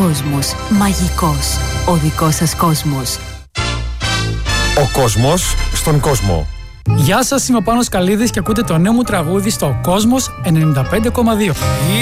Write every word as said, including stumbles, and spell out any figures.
κόσμος μαγικός. Ο δικός σας κόσμος. Ο κόσμος στον κόσμο. Γεια σας, είμαι ο Πάνος Καλίδης και ακούτε το νέο μου τραγούδι στο Κόσμος ενενήντα πέντε κόμμα δύο.